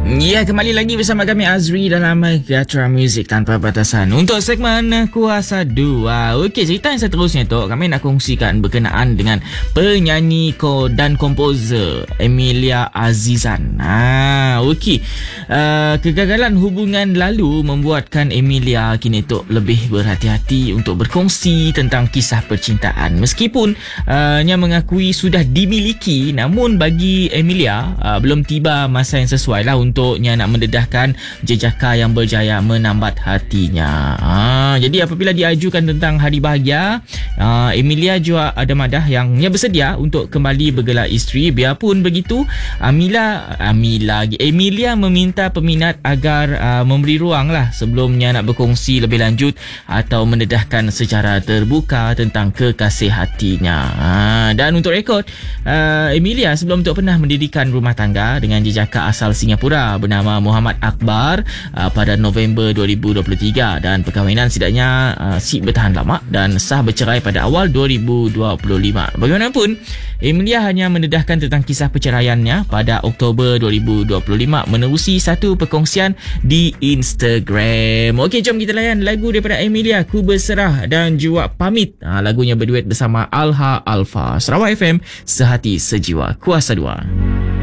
Ya, kembali lagi bersama kami Azri dalam Gatra Music Tanpa Batasan untuk segmen Kuasa 2. Okey, cerita yang seterusnya tu kami nak kongsikan berkenaan dengan penyanyi dan komposer Emilia Azizan. Okey. Kegagalan hubungan lalu membuatkan Emilia kini tu lebih berhati-hati untuk berkongsi tentang kisah percintaan. Meskipun nya mengakui sudah dimiliki, namun bagi Emilia belum tiba masa yang sesuai lah untuknya nak mendedahkan jejaka yang berjaya menambat hatinya. Jadi apabila diajukan tentang hari bahagia, Emilia juga ada madah yang bersedia untuk kembali bergelar isteri. Biarpun begitu, Emilia meminta peminat agar memberi ruang lah sebelumnya nak berkongsi lebih lanjut atau mendedahkan secara terbuka tentang kekasih hatinya. Dan untuk rekod, Emilia sebelum tu pernah mendirikan rumah tangga dengan jejaka asal Singapura bernama Muhammad Akbar pada November 2023, dan perkahwinan setidaknya bertahan lama dan sah bercerai pada awal 2025. Bagaimanapun, Emilia hanya mendedahkan tentang kisah perceraiannya pada Oktober 2025 menerusi satu perkongsian di Instagram. Okey, jom kita layan lagu daripada Emilia, Ku Berserah dan juga Pamit. Lagunya berduet bersama Alha Alfa. Sarawak FM, sehati sejiwa, Kuasa 2.